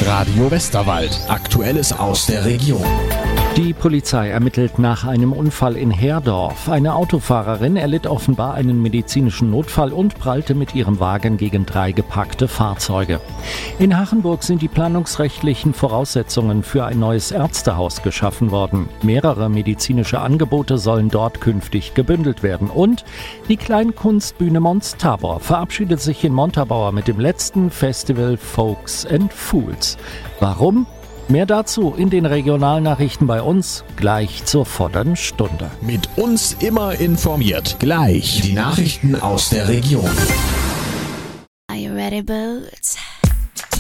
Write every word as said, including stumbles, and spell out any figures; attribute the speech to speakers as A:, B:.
A: Radio Westerwald. Aktuelles aus der Region.
B: Die Polizei ermittelt nach einem Unfall in Herdorf. Eine Autofahrerin erlitt offenbar einen medizinischen Notfall und prallte mit ihrem Wagen gegen drei geparkte Fahrzeuge. In Hachenburg sind die planungsrechtlichen Voraussetzungen für ein neues Ärztehaus geschaffen worden. Mehrere medizinische Angebote sollen dort künftig gebündelt werden. Und die Kleinkunstbühne Mons Tabor verabschiedet sich in Montabaur mit dem letzten Festival Folks and Fools. Warum? Mehr dazu in den Regionalnachrichten bei uns, gleich zur vollen Stunde.
A: Mit uns immer informiert. Gleich die Nachrichten aus der Region.
C: Are you ready, Boots?